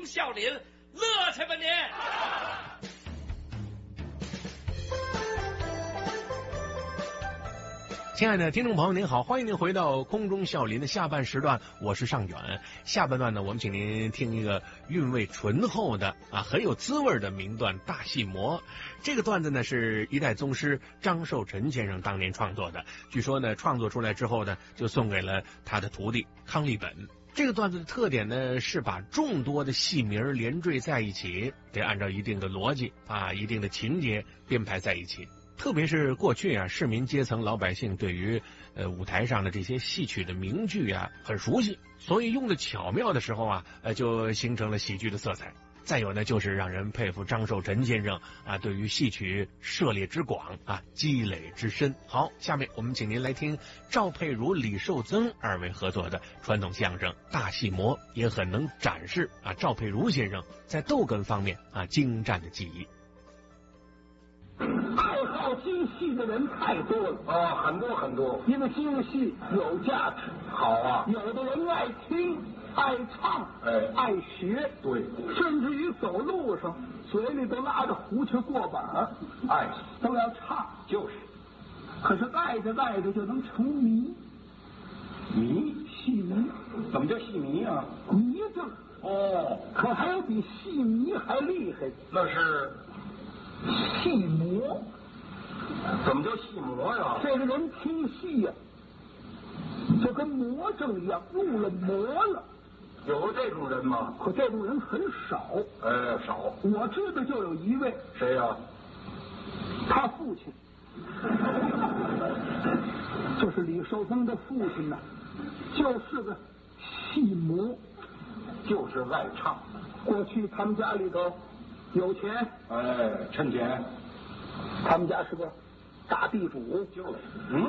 中笑林，乐去吧您！ 亲爱的听众朋友您好，欢迎您回到空中笑林的下半时段，我是尚远。下半段呢，我们请您听一个韵味醇厚的很有滋味的名段《大戏魔》。这个段子呢是一代宗师张寿臣先生当年创作的，据说呢创作出来之后呢就送给了他的徒弟康利本。这个段子的特点呢是把众多的戏名连缀在一起，得按照一定的逻辑一定的情节编排在一起。特别是过去市民阶层老百姓对于舞台上的这些戏曲的名句很熟悉，所以用的巧妙的时候就形成了喜剧的色彩。再有呢，就是让人佩服张寿臣先生对于戏曲涉猎之广积累之深。好，下面我们请您来听赵佩如、李寿增二位合作的传统相声《大戏魔》，也很能展示赵佩如先生在逗哏方面精湛的技艺。 爱好京戏的人太多了很多很多， 因为京戏有价值。 好啊， 有的人爱听、爱唱、爱学， 对， 甚至于走路上嘴里都拉着胡琴过板都要唱， 就是。 可是爱着爱着就能成迷，戏迷。 怎么叫戏迷啊？ 迷症。可还有比戏迷还厉害， 那是戏魔。 怎么叫戏魔呀？ 这个人听戏就跟魔怔一样，入了魔了。 有这种人吗？ 可这种人很少。 少。 我知道就有一位。 谁呀？ 他父亲，就是李寿增的父亲呢，就是个戏魔， 就是爱唱。 过去他们家里头有钱， 趁钱。 他们家是个大地主。 就是。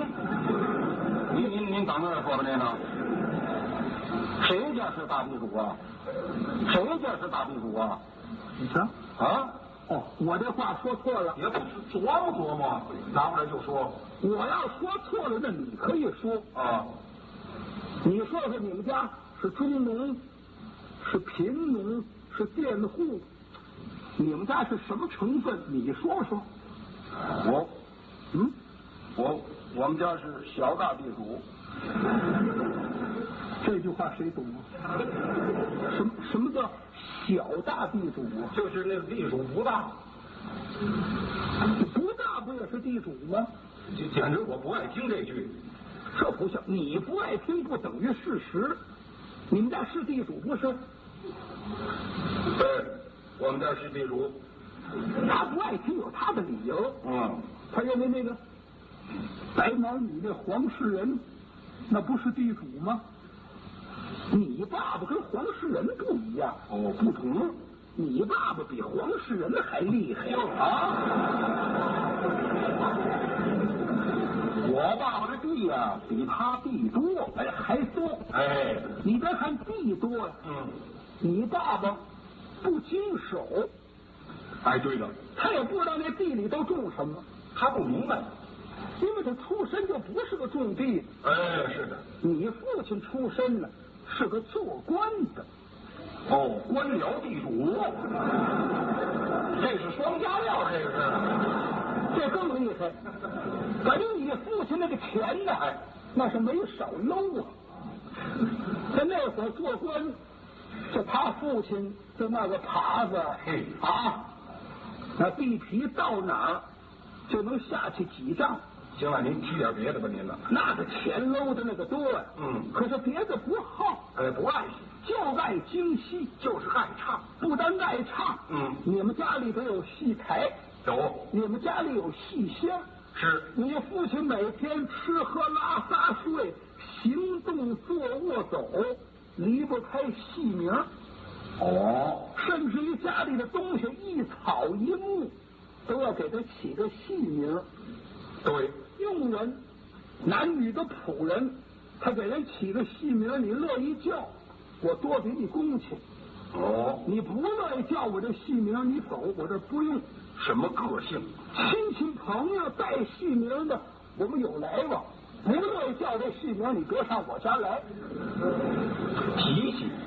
您等着说吧，您呢？谁家是大地主啊？谁家是大地主啊？ 你瞧我这话说错了， 也不是琢磨，拿过来就说。 我要说错了，那你可以说你说说你们家是中农，是贫农，是佃户，你们家是什么成分？你说说。 我们家是小大地主。 这句话谁懂啊？什么叫小大地主啊？ 就是那个地主不大。 不大不也是地主吗？ 简直我不爱听这句。 这不像，你不爱听不等于事实。你们家是地主不是？ 对，我们家是地主。 他不爱听有他的理由。他认为那个白毛女那黄世仁那不是地主吗？你爸爸跟黄世仁不一样。 不同。 你爸爸比黄世仁还厉害我爸爸的地比他地多， 还多。你别看地多了，你爸爸不经手。 对的。 他也不知道那地里都种什么， 他不明白， 因为他出身就不是个种地。 是的。 你父亲出身呢是个做官的。 官僚地主，这是双家料， 这更厉害。反正你父亲那个钱呢，那是没少搂在那会儿做官，就他父亲就那个耙子那地皮到哪儿就能下去几丈。 行了，您提点别的吧，您呢？ 那个钱搂的那个多呀。可是别的不好， 不爱就爱京戏， 就是爱唱。 不单爱唱，你们家里头有戏台， 有。 你们家里有戏箱， 是。 你父亲每天吃喝拉撒睡，行动坐卧走，离不开戏名。甚至于家里的东西一草一木，都要给他起个戏名。 对。 佣人、男女的仆人，他给人起个戏名，你乐意叫，我多给你工钱。你不乐意叫我这戏名，你走，我这不用。 什么个性？ 亲戚朋友带戏名的，我们有来往。不乐意叫这戏名，你别上我家来。 脾气。 他想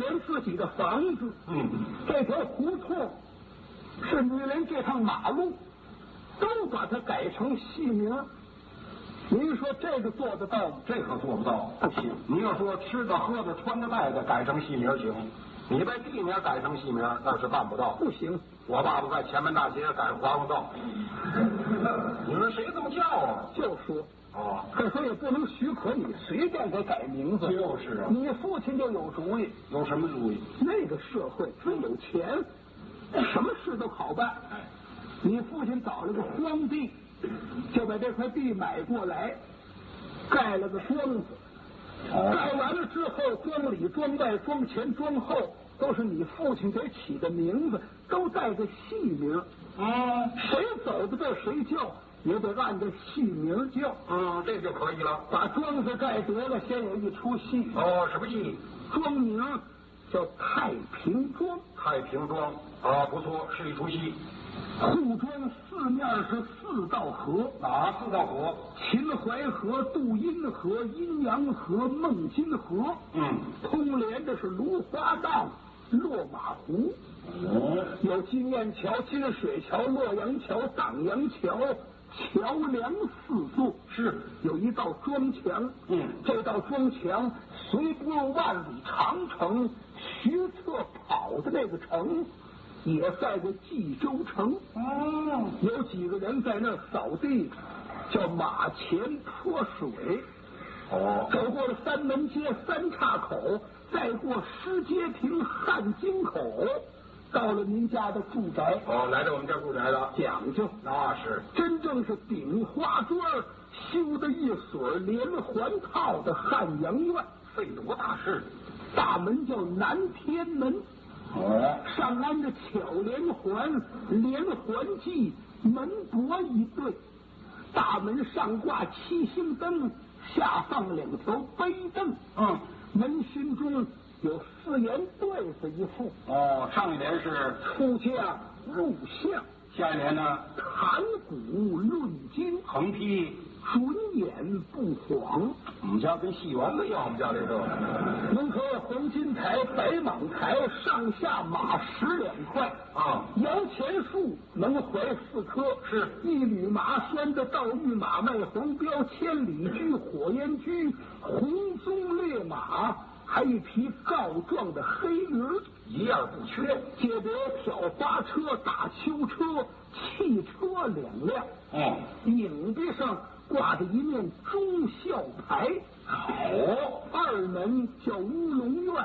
连自己的房子，这条胡同是你连这趟马路都把它改成戏名。您说这个做得到吗？ 这可做不到， 不行。 你要说吃的、喝的、穿的、戴的改成戏名行，你把地名改成戏名那是办不到。 不行。 我爸爸在前门大街改华容道，你说谁这么叫啊？ 就说哦， 可是也不能许可你随便给改名字。 就是啊， 你父亲就有主意。 有什么主意？ 那个社会最有钱，什么事都好办。你父亲找了个荒地，就把这块地买过来，盖了个庄子。盖完了之后，庄里、庄外、庄前、庄后都是你父亲给起的名字，都带个戏名。谁走到这谁叫，也得按照戏名叫。 这就可以了。 把庄子盖得了，先有一出戏。 哦，什么戏？ 庄名叫太平庄。 太平庄啊，不错，是一出戏。 护庄四面是4道河， 哪4道河？ 秦淮河、杜阴河、阴阳河、孟津河。通连的是芦花荡、落马湖。有金雁桥、金水桥、洛阳桥、荡阳桥，桥梁4座。 是有一道庄墙。这道庄墙虽不入万里长城，徐策跑的那个城也在个冀州城。有几个人在那扫地，叫马前泼水。走过了三门街、三岔口，再过石阶坪、汉津口，到了您家的住宅。 来到我们家住宅了， 讲究。 那是真正是顶花砖修的一所连环套的汉阳院， 费多大事。 大门叫南天门。上安着巧连环、连环计、门帛一对，大门上挂7星灯，下放2条杯凳。门心中有4言对子一副。 上一联是出家入相， 下一联呢？ 谈古论今， 横批准眼不晃。 我们家跟戏园子一样，我们家这个能和黄金台、白蟒台上下马10两块摇钱树能怀4颗， 是一缕麻拴的道玉马卖黄标，千里驹、火焰驹、红鬃烈马，还一匹告状的黑驴， 一样不缺。 接着挑花车、打秋车、汽车2辆。影壁上挂着一面忠孝牌。2门叫乌龙院。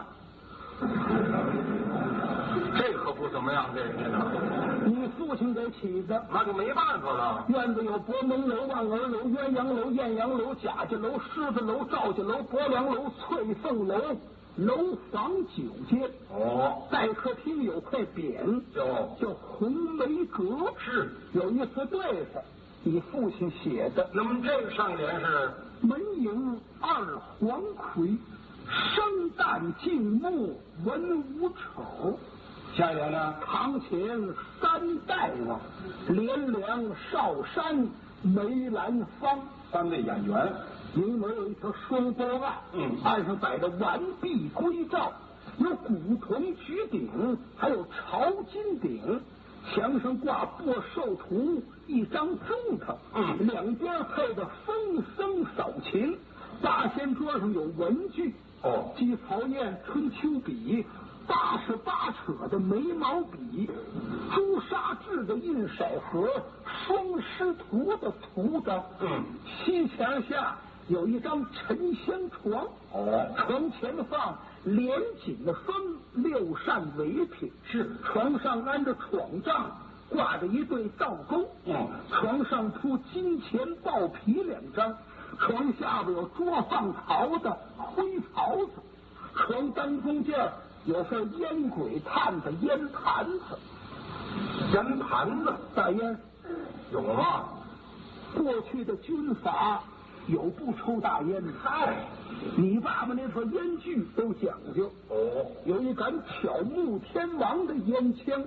这可不怎么样，这个你父亲给起的， 那就没办法了。 院子有博门楼、万儿楼、鸳鸯楼、艳阳楼、贾家楼、狮子楼、赵家楼、伯良楼、翠凤楼，楼房9间。待客厅有块匾，叫红梅阁。 是有一副对子，你父亲写的。 那么这个上一联是门迎2黄葵，生旦净末文武丑。 下一联呢？ 堂前3代望，连梁少山梅兰芳。 3位演员。 迎门有一条双包案，案上摆着完璧归赵，有古铜举鼎，还有朝金鼎。墙上挂擘寿图，一张钟头，两边配着风声扫琴。八仙桌上有文具，姬曹燕春秋笔，88扯的眉毛笔，朱砂制的印骰盒，双师徒的图章。西墙下有一张沉香床，床前放连锦的风，6扇围品，是床上安着床帐，挂着一对倒钩，床上铺金钱豹皮2张，床下边有桌放桃的灰槽子，床当中间有份烟鬼炭的烟盘子， 烟盘子大烟有吗？ 过去的军阀有不抽大烟的，你爸爸那套烟具都讲究。有一杆挑穆天王的烟枪，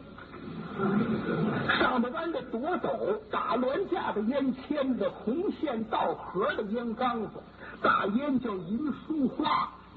上面安着夺斗、打銮架的烟签子，红线道盒的烟缸子，大烟叫银书花，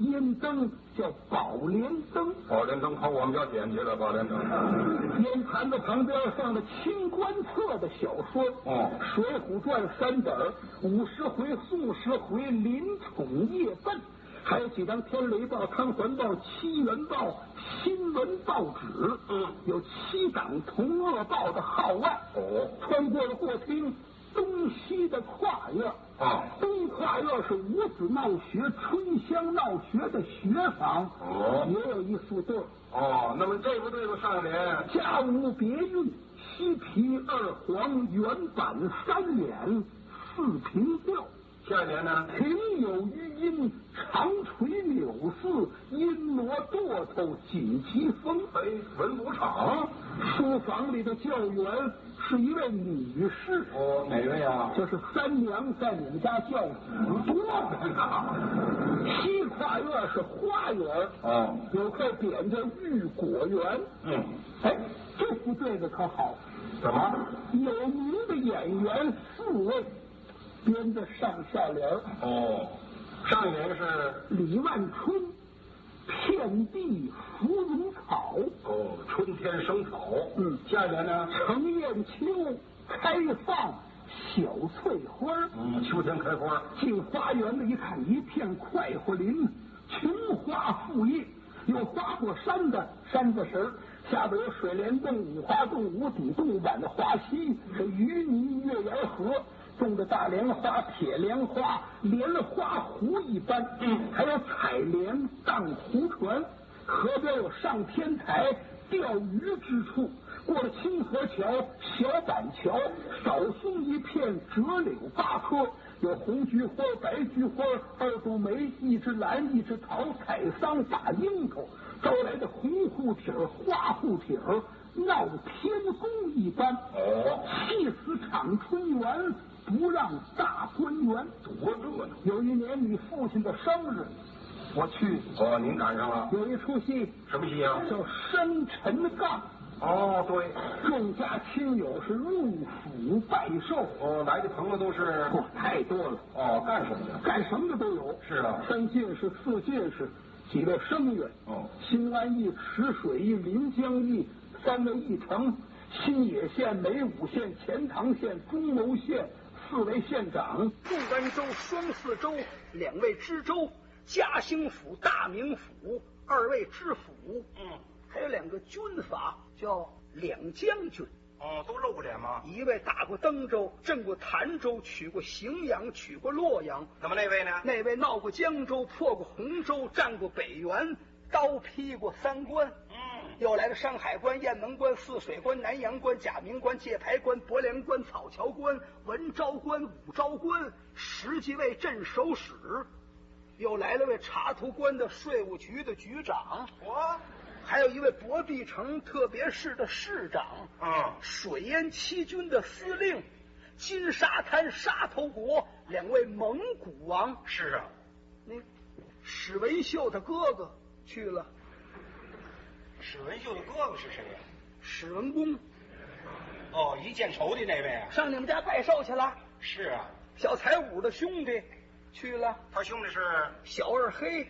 烟灯叫宝莲灯。 宝莲灯跑我们家捡去了，宝莲灯。 烟坛子旁边放着清官册的小说，水浒传3本，50回、40回，林宠夜奔，还有几张天雷报、汤环报、七元报、新闻报纸，有7档同乐报的号外。穿过了过厅，东西的跨院。东跨院是五子闹学、春香闹学的学房，也有一宿对。 那么这个对子上联： 家无别韵，西皮2黄，原版3脸4平调。 下联呢？ 庭有余音，长垂柳寺，阴罗垛头锦旗风。 文武场。 书房里的教员是一位女士。 哪位啊？ 就是三娘在你们家教子，多大？西跨院是花园，有块匾叫玉果园。这副对子可好。 怎么？ 有名的演员4位。编的上下联。 上联是李万春，遍地芙蓉草。 春天生草。下联呢？ 程砚秋，开放小翠花。 秋天开花。 进花园里一看，一片快活林，琼花复叶，有花果山的山子石，下边有水帘洞、五花洞、五底洞、碗的花溪，是淤泥月牙河。种的大莲花、铁莲花、莲花湖一般，还有采莲、荡湖船，河边有上天台、钓鱼之处。过了清河桥、小板桥，少松一片折柳8棵，有红菊花、白菊花、2朵梅、1枝兰、1枝桃、采桑、大樱桃，招来的红护体、花护体闹天宫一般。戏词场春园，不让大观园。 多热闹！ 有一年你父亲的生日，我去。 您赶上了。 有一出戏。 什么戏啊？ 叫生辰纲。 对。 众家亲友是入府拜寿。 来的朋友都是太多了。 干什么的？ 干什么的都有。 是啊。 3进士、4进士，几位生员。新安驿、池水驿、临江驿，3位驿丞，新野县、梅武县、钱塘县、中牟县，4位县长， 祝安州、双泗州2位知州，嘉兴府、大名府2位知府，还有2个军阀，叫2将军。 都露过脸吗？ 一位打过登州，镇过潭州，取过荥阳，取过洛阳。 怎么那位呢？ 那位闹过江州，破过洪州，占过北原，刀劈过3关。又来了山海关、雁门关、泗水关、南阳关、甲明关、界牌关、博梁关、草桥关、文昭关、武昭关，10几位镇守使。又来了位查图关的税务局的局长。还有一位博碧城特别市的市长。水淹七军的司令，金沙滩沙头国2位蒙古王。 是啊。 那史文秀他哥哥去了。 史文秀的哥哥是谁呀？ 史文恭。 一见仇的那位啊。 上你们家拜寿去了。 是啊。 小才武的兄弟去了。 他兄弟是小二黑。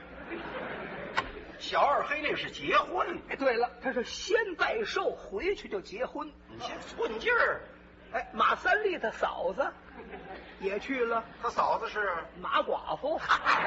小二黑那是结婚。 对了，他是先拜寿，回去就结婚。 你先寸劲儿。 马三立他嫂子也去了。 他嫂子是马寡妇。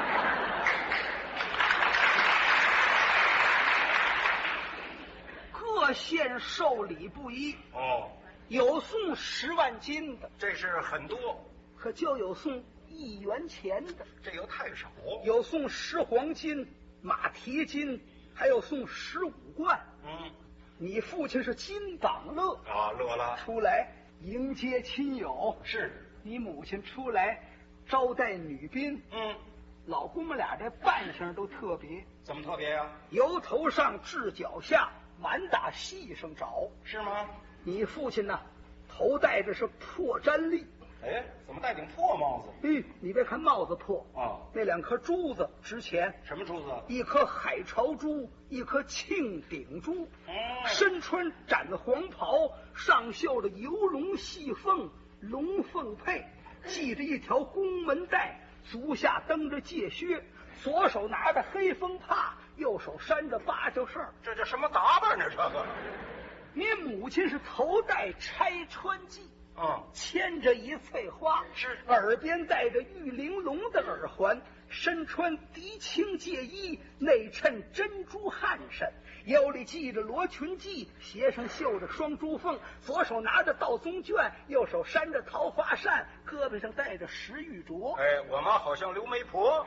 各县寿礼不一。有送10万金的， 这是很多， 可就有送1元钱的， 这又太少。 有送10黄金、马蹄金，还有送15贯。你父亲是金榜乐乐了， 出来迎接亲友。 是你母亲出来招待女宾。老公们俩这扮相都特别。 怎么特别呀？ 由头上至脚下满打细上找。 是吗？ 你父亲呢，头戴着是破毡笠。 怎么戴顶破帽子？ 你别看帽子破那2颗珠子值钱。 什么珠子？ 一颗海潮珠，一颗庆鼎珠。身穿展黄袍，上绣着游龙戏凤，龙凤配，系着一条宫门带，足下蹬着戒靴， 左手拿着黑风帕，右手扇着芭蕉扇。 这叫什么打扮呢？这个， 你母亲是头戴拆穿髻，牵着一翠花， 是耳边戴着玉玲珑的耳环，身穿涤青戒衣，内衬珍珠汗衫，腰里系着罗裙髻，鞋上绣着双珠凤，左手拿着道宗卷，右手扇着桃花扇，胳膊上戴着石玉镯。 哎，我妈好像刘媒婆。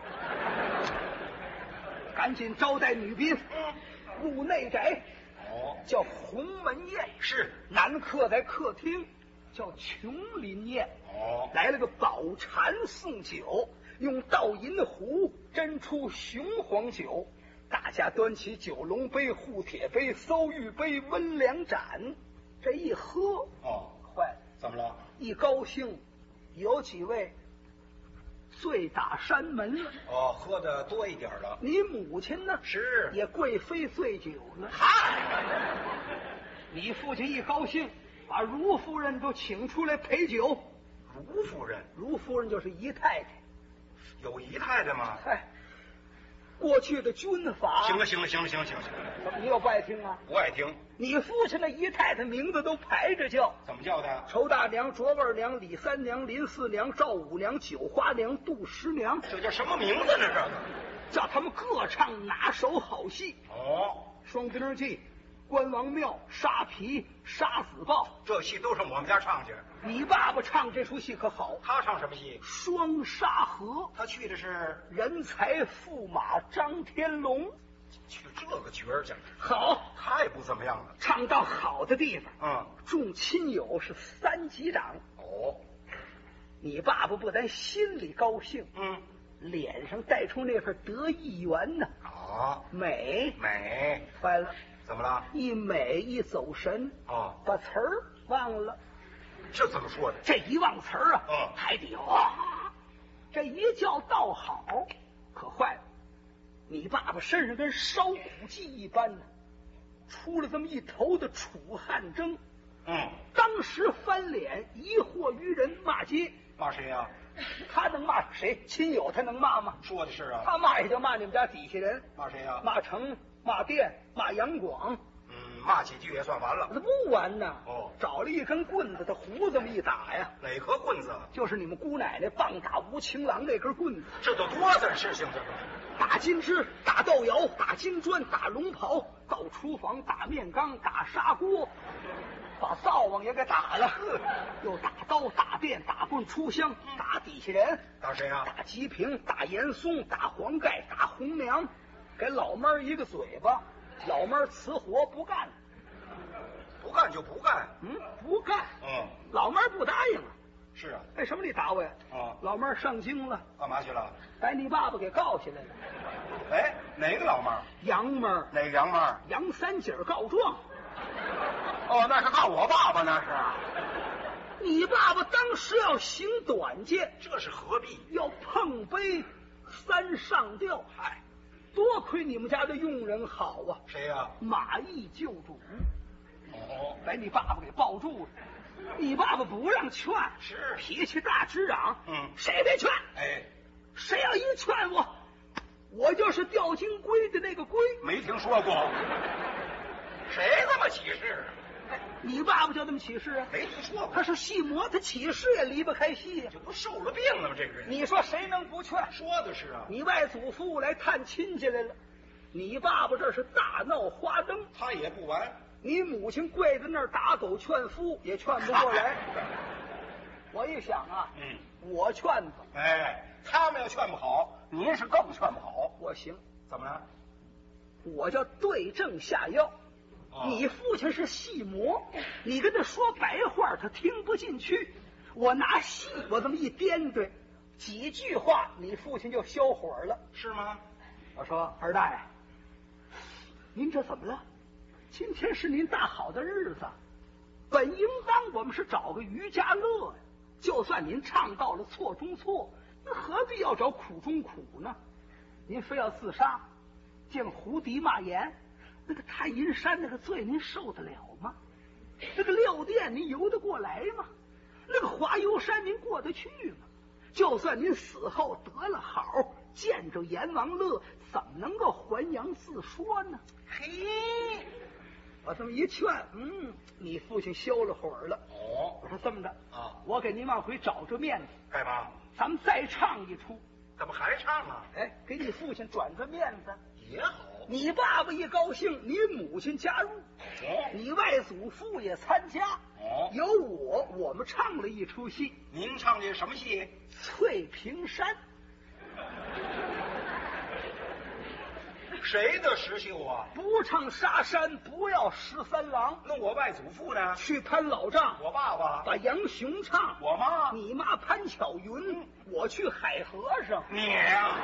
赶紧招待女宾。入内宅，叫鸿门宴， 是男客在客厅，叫琼林宴。来了个宝蟾送酒，用倒银壶斟出雄黄酒，大家端起九龙杯、护铁杯、馊玉杯、温凉盏，这一喝，坏了， 怎么了？ 一高兴，有几位醉打山门了。 喝的多一点了。 你母亲呢？ 是也贵妃醉酒了。 嗨， 你父亲一高兴，把如夫人都请出来陪酒。 卢夫人， 卢夫人就是姨太太。 有姨太太吗？ 嗨，过去的军阀。 行了， 怎么你又不爱听啊？ 不爱听。 你父亲的姨太太名字都排着叫。 怎么叫的？ 仇大娘、卓味娘、李三娘、林四娘、赵五娘、九花娘、杜十娘。 这叫什么名字呢？这个叫他们各唱拿手好戏。双兵记、关王庙、沙皮、杀死豹， 这戏都是我们家唱去。 你爸爸唱这出戏可好？ 他唱什么戏？ 双沙河。 他去的是人才驸马张天龙， 去这个角儿去。 好， 太不怎么样了。 唱到好的地方，众亲友是3级掌。你爸爸不但心里高兴，脸上带出那份得意缘呢。美，坏了， 怎么了？ 一美一走神，把词儿忘了。 这怎么说的？ 这一忘词儿啊，还得这一觉倒好，可坏了，你爸爸身上跟烧骨鸡一般呢，出了这么一头的楚汗蒸。当时翻脸疑惑于人，骂街。 骂谁呀？ 他能骂谁？亲友他能骂吗？ 说的是啊。 他骂也就骂你们家底下人。 骂谁呀？ 骂城、骂店、骂杨广。 骂几句也算完了。 那不完呢。找了一根棍子，他胡这么一打呀。 哪颗棍子？ 就是你们姑奶奶棒打吴情郎那根棍子。 这都多大事情？这个打金枝、打豆窑、打金砖、打龙袍，到厨房打面缸、打砂锅，把灶王也给打了。又打刀、打鞭、打棍出香，打底下人。 打谁啊？ 打吉平、打严嵩、打黄盖、打红娘，给老妹儿一个嘴巴。老妹儿辞活不干， 不干就不干。 不干。老妹儿不答应啊。 是啊。 为什么你打我呀？老妹儿上京了。 干嘛去了？ 把你爸爸给告下来了。 哎，哪个老妹儿？ 杨妹儿。 哪个杨妹儿？ 杨三姐告状。 那是告我爸爸，那是。 你爸爸当时要行短见， 这是何必？ 要碰杯3上吊。多亏你们家的佣人好啊！ 谁呀？ 马邑救主。把你爸爸给抱住了。你爸爸不让劝， 是脾气大，直嚷。谁别劝？谁要一劝我就是吊金龟的那个龟。 没听说过。谁这么起誓？ 你爸爸就这么起誓啊？ 没听说过。 他是戏魔，他起誓也离不开戏呀。 这不受了病了吗？这个人， 你说谁能不劝？ 说的是啊。 你外祖父来探亲戚来了，你爸爸这是大闹花灯， 他也不完。 你母亲跪在那儿打狗劝夫，也劝不过来。我一想啊，我劝他， 他们要劝不好，您是更劝不好。 我行， 怎么了？ 我叫对症下药。你父亲是戏魔，你跟他说白话，他听不进去。我拿戏，我这么一颠对，几句话，你父亲就消火了， 是吗？ 我说二大爷，您这怎么了？今天是您大好的日子，本应当我们是找个渔家乐呀。就算您唱到了错中错，那何必要找苦中苦呢？您非要自杀，见胡迪骂盐。那个太阴山那个罪您受得了吗？那个料店您游得过来吗？那个华油山您过得去吗？就算您死后得了好， 见着阎王乐，怎么能够还阳自说呢？ 嘿， 我这么一劝，你父亲羞了会儿了。 哦， 我说这么着啊， 我给您往回找着面子， 干嘛？ 咱们再唱一出。 怎么还唱啊？ 哎，给你父亲转个面子也好。 你爸爸一高兴，你母亲加入，你外祖父也参加。有我们唱了一出戏。 您唱的什么戏？ 翠屏山。 谁的石秀啊？ 不唱沙山，不要13郎。 那我外祖父呢？ 去潘老丈。 我爸爸把杨雄唱。 我妈。 你妈潘巧云。我去海和尚。 你呀。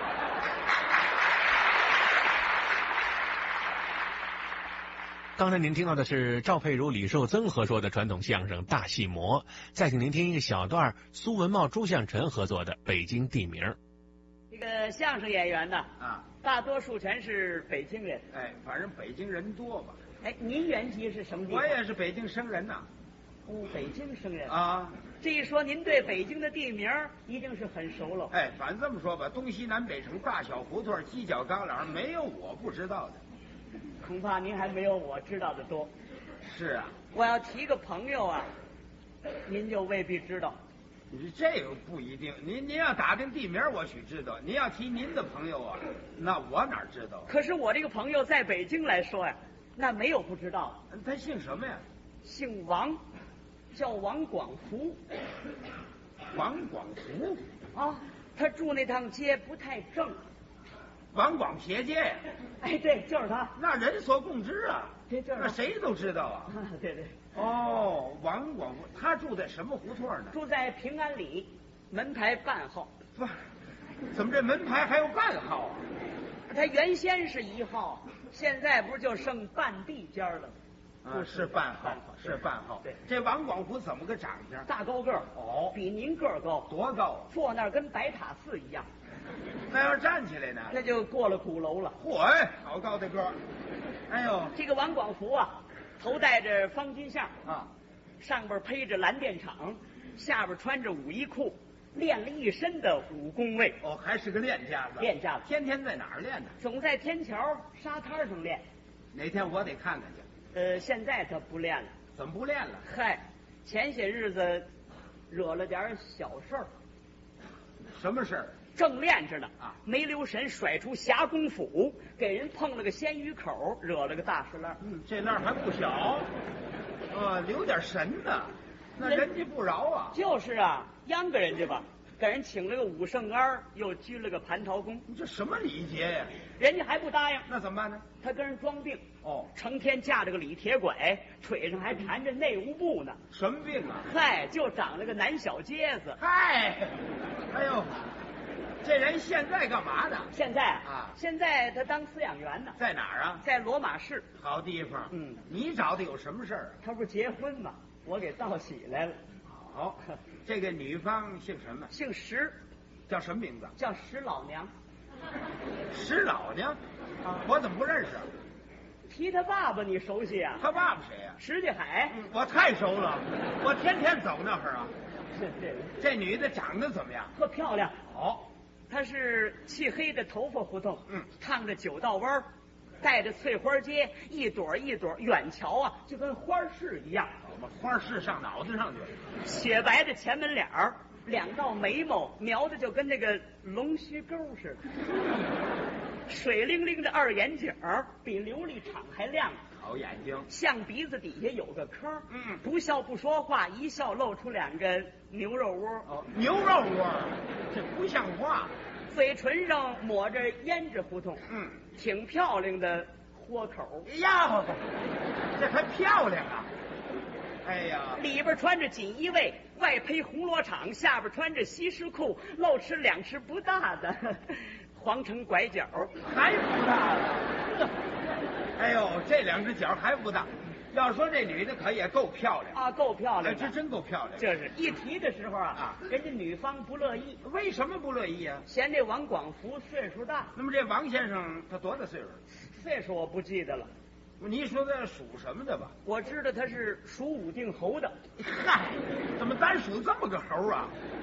刚才您听到的是赵佩如、李寿增合说的传统相声《大戏魔》，再请您听一个小段苏文茂、朱向臣合作的《北京地名》。 这个相声演员呢， 啊， 大多数全是北京人。 哎，反正北京人多吧。 哎，您原籍是什么地方？ 我也是北京生人呐。 哦，北京生人啊。 这一说，您对北京的地名一定是很熟了。 哎，反正这么说吧，东西南北城、大小胡同、犄角旮旯，没有我不知道的。 恐怕您还没有我知道的多。 是啊， 我要提个朋友啊，您就未必知道。 你这个不一定，您要打听地名，我许知道；您要提您的朋友啊，那我哪知道？ 可是我这个朋友在北京来说呀，那没有不知道。 他姓什么呀？ 姓王，叫王广福。 王广福啊，他住那趟街不太正。 王广铁街呀？ 哎，对，就是他。 那人所共知啊， 那谁都知道啊。 对对。 哦，王广福，他住在什么胡同呢？ 住在平安里，门牌半号。 不，怎么这门牌还有半号啊？ 他原先是1号，现在不是就剩半地间了？ 啊，是半号，是半号。 对， 这王广福怎么个长相？ 大高个儿。 哦， 比您个儿高。 多高啊？ 坐那儿跟白塔寺一样。 那要站起来呢？ 那就过了鼓楼了。 嚯，好高的个儿！哎呦， 这个王广福啊，头戴着方巾相啊， 上边披着蓝靛氅，下边穿着武衣裤，练了一身的武功位。 哦，还是个练家子。 练家子， 天天在哪儿练呢？ 总在天桥沙滩上练。 哪天我得看看去。 现在他不练了。 怎么不练了？ 嗨，前些日子惹了点小事儿。 什么事儿？ 正练着呢啊， 没留神甩出霞公斧，给人碰了个鲜鱼口，惹了个大石烂。 这烂还不小，留点神呢，那人家不饶啊。 就是啊，央个人家吧，给人请了个武圣庵，又鞠了个蟠桃功。 你这什么礼节呀？ 人家还不答应， 那怎么办呢？ 他跟人装病。 哦， 成天架着个李铁拐，腿上还缠着内务布呢。 什么病啊？ 嗨，就长了个男小疖子。 嗨，哎呦。这人现在干嘛呢？ 现在啊， 现在他当饲养员呢。 在哪儿啊？ 在罗马市。 好地方。你找的有什么事儿？ 他不是结婚吗？我给道喜来了。 好，这个女方姓什么？ 姓石。 叫什么名字？ 叫石老娘。 石老娘？啊，我怎么不认识？ 提他爸爸你熟悉啊？ 他爸爸谁呀？ 石家海。 我太熟了，我天天走那儿啊。 这女的长得怎么样？ 特漂亮。 好， 她是漆黑的头发胡同，烫着9道弯，带着翠花街，一朵一朵，远瞧啊，就跟花饰一样。 我们花饰上脑子上去了。 雪白的前门脸儿，2道眉毛描的就跟那个龙须沟似的，水灵灵的2眼角比琉璃厂还亮。 好眼睛， 象鼻子底下有个坑，不笑不说话，一笑露出2个牛肉窝。 哦，牛肉窝，这不像话。 嘴唇上抹着胭脂胡同，挺漂亮的豁口。 呀，这还漂亮啊！哎呀， 里边穿着锦衣卫，外披红罗场，下边穿着西施裤，露吃2尺不大的皇城拐角， 还不大了。哎呦，这2只脚还不大。要说这女的可也够漂亮啊，够漂亮， 这真够漂亮。 就是一提的时候啊，人家女方不乐意。 为什么不乐意啊？ 嫌这王广福岁数大。 那么这王先生他多大岁数？ 岁数我不记得了。 你说他属什么的吧？ 我知道他是属武定侯的。 嗨，怎么单属这么个猴啊？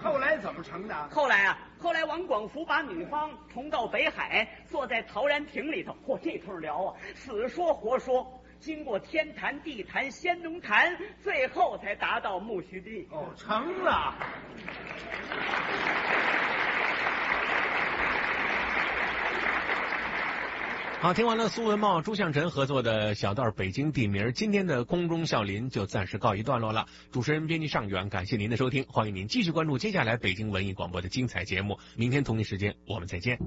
后来怎么成的？ 后来王广福把女方重到北海，坐在陶然亭里头，嚯，这通聊啊，死说活说，经过天坛、地坛、仙农坛，最后才达到木须地。 哦，成了。 好，听完了苏文茂、朱向臣合作的小段北京地名，今天的空中笑林就暂时告一段落了。主持人编辑尚远，感谢您的收听，欢迎您继续关注接下来北京文艺广播的精彩节目。明天同一时间我们再见。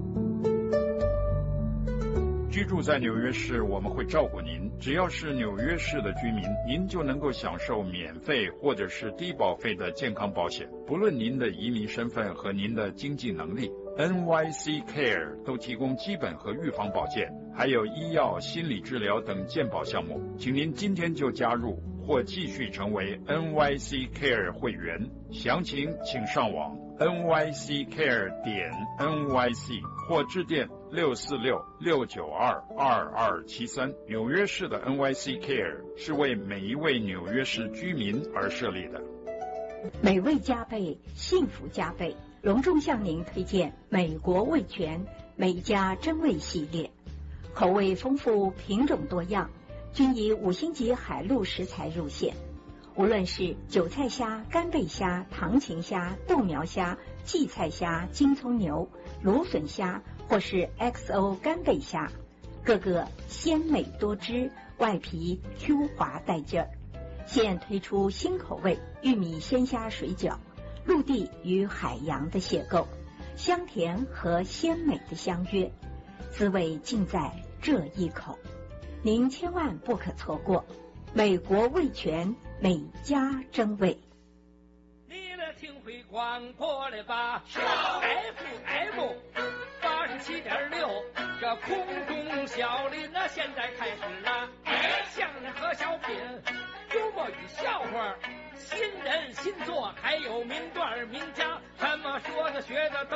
居住在纽约市，我们会照顾您。只要是纽约市的居民，您就能够享受免费或者是低保费的健康保险，不论您的移民身份和您的经济能力。NYC Care 都提供基本和预防保健，还有医药、心理治疗等健保项目，请您今天就加入或继续成为 NYC Care 会员。详情请上网 nyccare.nyc 或致电646-692-2273。纽约市的 NYC Care 是为每一位纽约市居民而设立的。 美味加倍，幸福加倍，隆重向您推荐美国味全美家真味系列，口味丰富，品种多样，均以5星级海陆食材入线。无论是韭菜虾、干贝虾、唐芹虾、豆苗虾、荠菜虾、金葱牛、芦笋虾，或是 XO 干贝虾，个个鲜美多汁，外皮 Q 滑带劲儿。现推出新口味玉米鲜虾水饺，陆地与海洋的邂逅，香甜和鲜美的相约，滋味尽在这一口，您千万不可错过。美国味全美家真味。 你的听会广播了吧？FM 87.6，这空中小林啊，现在开始了。相声和小品，幽默与笑话，新人新作，还有名段名家，怎么说的学的都。